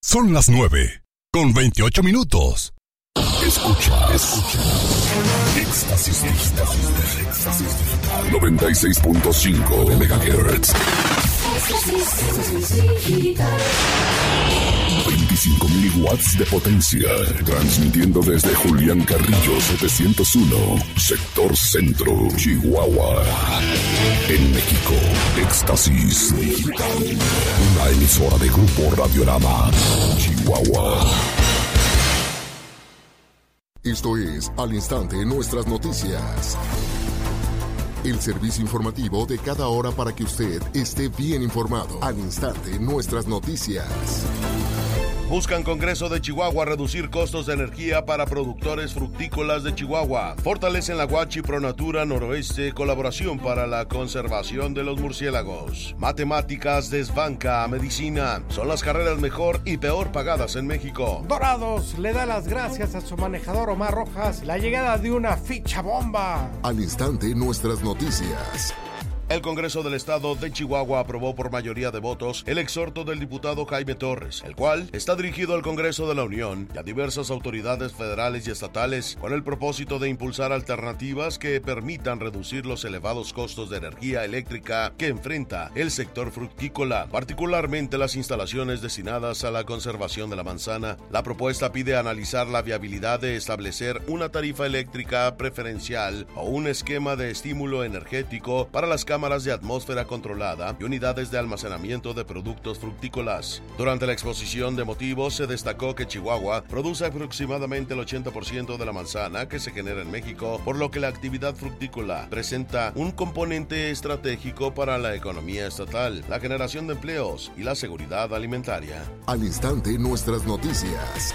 Son las 9:28. Escucha. Éxtasis Digital. 96.5 MHz. 25.000 watts de potencia. Transmitiendo desde Julián Carrillo 701, sector centro, Chihuahua. En México, Éxtasis Digital. Una emisora de Grupo Radiorama, Chihuahua. Esto es Al Instante Nuestras Noticias. El servicio informativo de cada hora para que usted esté bien informado. Al Instante Nuestras Noticias. Buscan Congreso de Chihuahua reducir costos de energía para productores fructícolas de Chihuahua. Fortalecen la Huachi Pronatura Noroeste, colaboración para la conservación de los murciélagos. Matemáticas desbanca a medicina. Son las carreras mejor y peor pagadas en México. Dorados le da las gracias a su manejador Omar Rojas la llegada de una ficha bomba. Al Instante Nuestras Noticias. El Congreso del Estado de Chihuahua aprobó por mayoría de votos el exhorto del diputado Jaime Torres, el cual está dirigido al Congreso de la Unión y a diversas autoridades federales y estatales con el propósito de impulsar alternativas que permitan reducir los elevados costos de energía eléctrica que enfrenta el sector fructícola, particularmente las instalaciones destinadas a la conservación de la manzana. La propuesta pide analizar la viabilidad de establecer una tarifa eléctrica preferencial o un esquema de estímulo energético para las cámaras de atmósfera controlada y unidades de almacenamiento de productos fructícolas. Durante la exposición de motivos se destacó que Chihuahua produce aproximadamente el 80% de la manzana que se genera en México, por lo que la actividad fructícola presenta un componente estratégico para la economía estatal, la generación de empleos y la seguridad alimentaria. Al Instante Nuestras Noticias.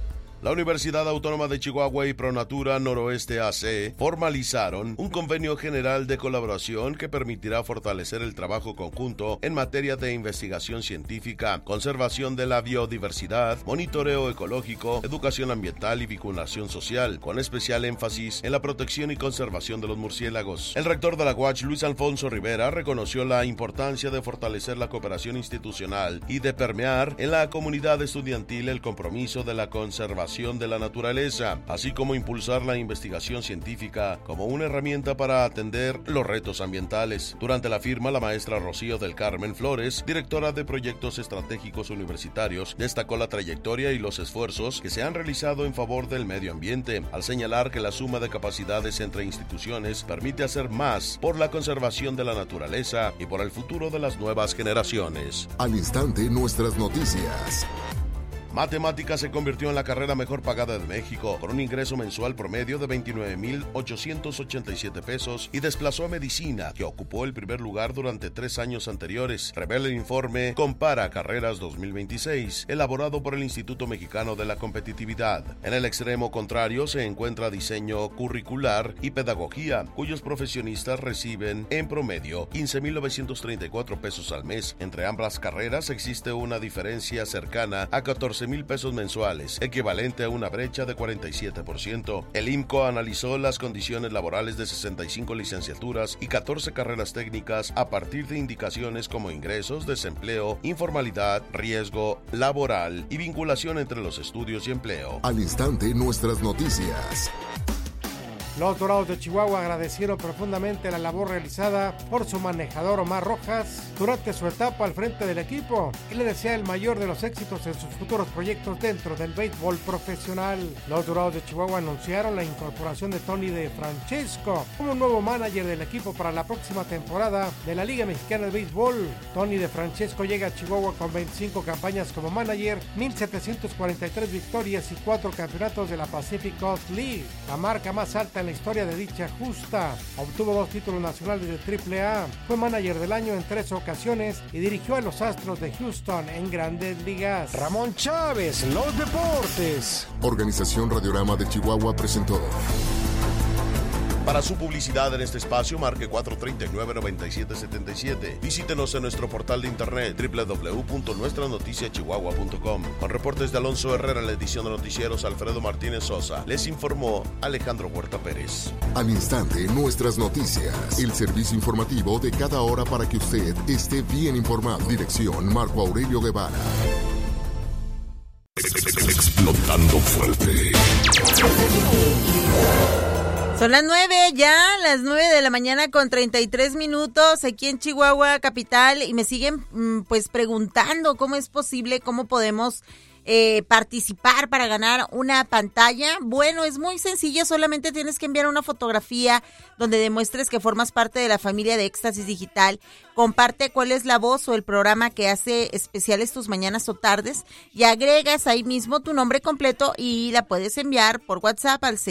La Universidad Autónoma de Chihuahua y Pronatura Noroeste AC formalizaron un convenio general de colaboración que permitirá fortalecer el trabajo conjunto en materia de investigación científica, conservación de la biodiversidad, monitoreo ecológico, educación ambiental y vinculación social, con especial énfasis en la protección y conservación de los murciélagos. El rector de la UACH, Luis Alfonso Rivera, reconoció la importancia de fortalecer la cooperación institucional y de permear en la comunidad estudiantil el compromiso de la conservación de la naturaleza, así como impulsar la investigación científica como una herramienta para atender los retos ambientales. Durante la firma, la maestra Rocío del Carmen Flores, directora de Proyectos Estratégicos Universitarios, destacó la trayectoria y los esfuerzos que se han realizado en favor del medio ambiente, al señalar que la suma de capacidades entre instituciones permite hacer más por la conservación de la naturaleza y por el futuro de las nuevas generaciones. Al Instante Nuestras Noticias. Matemáticas se convirtió en la carrera mejor pagada de México, con un ingreso mensual promedio de 29,887 pesos y desplazó a Medicina, que ocupó el primer lugar durante 3 años anteriores. Revela el informe Compara Carreras 2026, elaborado por el Instituto Mexicano de la Competitividad. En el extremo contrario se encuentra diseño curricular y pedagogía, cuyos profesionistas reciben en promedio 15,934 pesos al mes. Entre ambas carreras existe una diferencia cercana a 14,000 pesos mensuales, equivalente a una brecha de 47%. El IMCO analizó las condiciones laborales de 65 licenciaturas y 14 carreras técnicas a partir de indicaciones como ingresos, desempleo, informalidad, riesgo laboral y vinculación entre los estudios y empleo. Al Instante Nuestras Noticias. Los Dorados de Chihuahua agradecieron profundamente la labor realizada por su manejador Omar Rojas durante su etapa al frente del equipo y le desea el mayor de los éxitos en sus futuros proyectos dentro del béisbol profesional. Los Dorados de Chihuahua anunciaron la incorporación de Tony de Francesco como nuevo manager del equipo para la próxima temporada de la Liga Mexicana de Béisbol. Tony de Francesco llega a Chihuahua con 25 campañas como manager, 1,743 victorias y 4 campeonatos de la Pacific Coast League, la marca más alta en la historia de dicha justa. Obtuvo 2 títulos nacionales de AAA, fue manager del año en 3 ocasiones y dirigió a los Astros de Houston en Grandes Ligas. Ramón Chávez, los deportes. Organización Radiorama de Chihuahua presentó. Para su publicidad en este espacio, marque 439-9777. Visítenos en nuestro portal de internet www.nuestranoticiachihuahua.com. Con reportes de Alonso Herrera en la edición de noticieros, Alfredo Martínez Sosa. Les informó Alejandro Huerta Pérez. Al Instante Nuestras Noticias. El servicio informativo de cada hora para que usted esté bien informado. Dirección Marco Aurelio Guevara. Explotando fuerte. Son las 9 ya, las 9 de la mañana con 33 minutos aquí en Chihuahua capital y me siguen pues preguntando cómo es posible, cómo podemos participar para ganar una pantalla. Bueno, es muy sencillo, solamente tienes que enviar una fotografía donde demuestres que formas parte de la familia de Éxtasis Digital. Comparte cuál es la voz o el programa que hace especiales tus mañanas o tardes y agregas ahí mismo tu nombre completo y la puedes enviar por WhatsApp al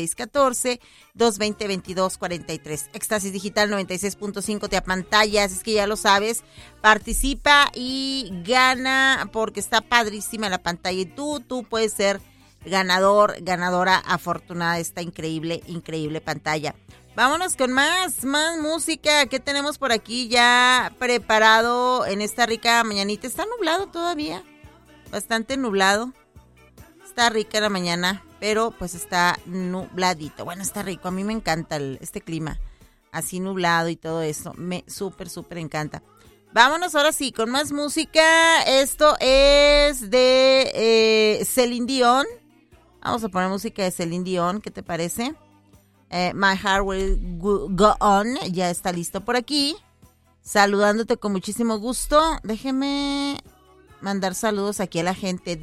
614-220-2243. Éxtasis Digital 96.5 te apantallas, es que ya lo sabes. Participa y gana porque está padrísima la pantalla y tú puedes ser ganadora afortunada de esta increíble pantalla. Vámonos con más música. ¿Qué tenemos por aquí ya preparado en esta rica mañanita? Está nublado todavía, bastante nublado. Está rica la mañana, pero pues está nubladito. Bueno, está rico, a mí me encanta este clima, así nublado y todo eso. Me súper encanta. Vámonos ahora sí con más música. Esto es de Celine Dion. Vamos a poner música de Celine Dion, ¿qué te parece? My Heart Will Go On, ya está listo por aquí. Saludándote con muchísimo gusto. Déjeme mandar saludos aquí a la gente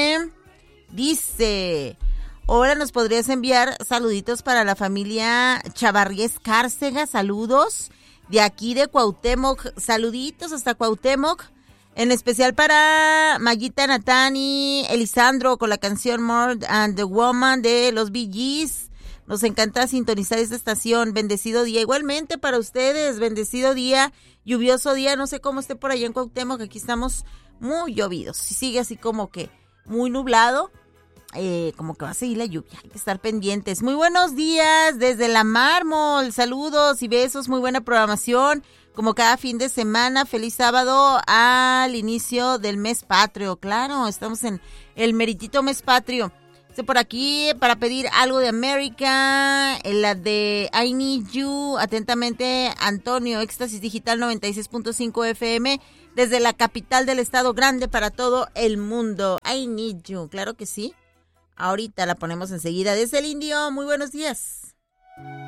Dice, ahora nos podrías enviar saluditos para la familia Chavarríes Cárcega, saludos. De aquí de Cuauhtémoc, saluditos hasta Cuauhtémoc. En especial para Mayita Natani, Elisandro con la canción More and the Woman de los Bee Gees. Nos encanta sintonizar esta estación. Bendecido día. Igualmente para ustedes, bendecido día, lluvioso día. No sé cómo esté por allá en Cuauhtémoc, aquí estamos muy llovidos. Si sigue así como que muy nublado, como que va a seguir la lluvia. Hay que estar pendientes. Muy buenos días desde La Mármol. Saludos y besos. Muy buena programación. Como cada fin de semana. Feliz sábado al inicio del mes patrio. Claro, estamos en el meritito mes patrio. Por aquí para pedir algo de América, la de I Need You, atentamente Antonio, Éxtasis Digital 96.5 FM, desde la capital del estado grande para todo el mundo. I Need You, claro que sí. Ahorita la ponemos enseguida. Desde el Indio, muy buenos días.